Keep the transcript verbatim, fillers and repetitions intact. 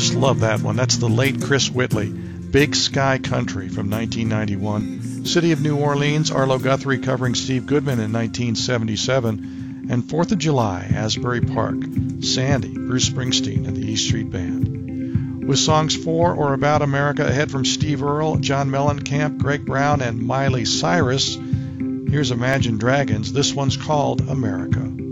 just love that one. That's the late Chris Whitley, Big Sky Country from nineteen ninety-one. City of New Orleans, Arlo Guthrie covering Steve Goodman in nineteen seventy-seven. And fourth of July, Asbury Park, Sandy, Bruce Springsteen and the E Street Band. With songs for or about America ahead from Steve Earle, John Mellencamp, Greg Brown, and Miley Cyrus, here's Imagine Dragons. This one's called America.